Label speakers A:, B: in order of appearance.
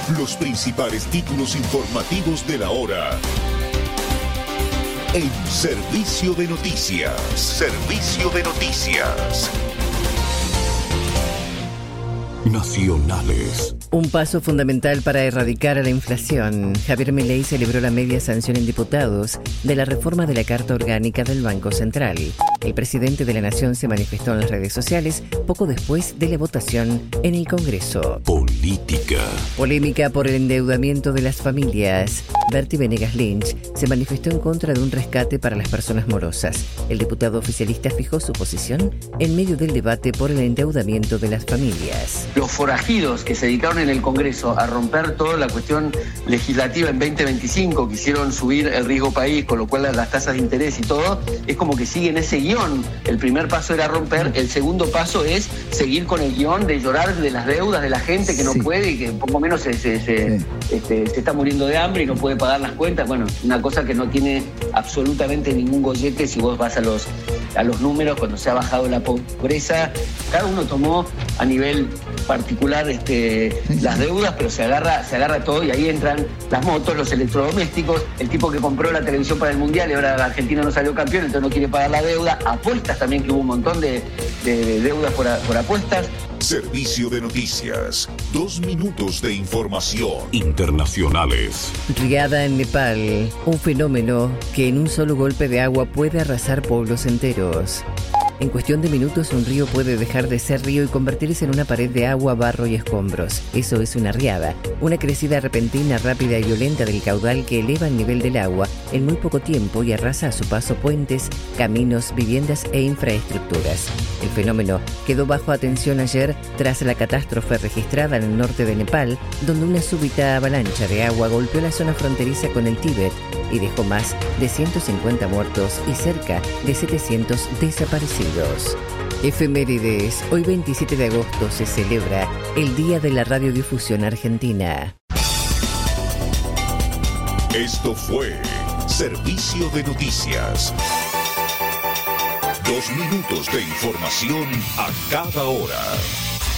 A: Los principales títulos informativos de la hora. En Servicio de Noticias. Servicio de Noticias. Nacionales.
B: Un paso fundamental para erradicar a la inflación. Javier Milei celebró la media sanción en diputados de la reforma de la Carta Orgánica del Banco Central. El presidente de la Nación se manifestó en las redes sociales poco después de la votación en el Congreso.
A: Política.
B: Polémica por el endeudamiento de las familias. Berti Venegas Lynch se manifestó en contra de un rescate para las personas morosas. El diputado oficialista fijó su posición en medio del debate por el endeudamiento de las familias.
C: Los forajidos que se dedicaron en el Congreso a romper toda la cuestión legislativa en 2025, quisieron subir el riesgo país, con lo cual las tasas de interés y todo, es como que siguen ese guión. El primer paso era romper, el segundo paso es seguir con el guión de llorar de las deudas de la gente que no puede y que poco menos se está muriendo de hambre y no puede pagar las cuentas. Bueno, una cosa que no tiene absolutamente ningún gollete si vos vas a los números cuando se ha bajado la pobreza. Cada uno tomó a nivel particular las deudas, pero se agarra todo y ahí entran las motos, los electrodomésticos, el tipo que compró la televisión para el Mundial y ahora la Argentina no salió campeón, entonces no quiere pagar la deuda, apuestas también, que hubo un montón de deudas por apuestas.
A: Servicio de Noticias. 2 minutos de información. Internacionales.
B: Riada en Nepal, un fenómeno que en un solo golpe de agua puede arrasar pueblos enteros. En cuestión de minutos, un río puede dejar de ser río y convertirse en una pared de agua, barro y escombros. Eso es una riada, una crecida repentina, rápida y violenta del caudal que eleva el nivel del agua en muy poco tiempo y arrasa a su paso puentes, caminos, viviendas e infraestructuras. El fenómeno quedó bajo atención ayer tras la catástrofe registrada en el norte de Nepal, donde una súbita avalancha de agua golpeó la zona fronteriza con el Tíbet y dejó más de 150 muertos y cerca de 700 desaparecidos. Efemérides. Hoy 27 de agosto se celebra el Día de la Radiodifusión Argentina.
A: Esto fue Servicio de Noticias. 2 minutos de información a cada hora.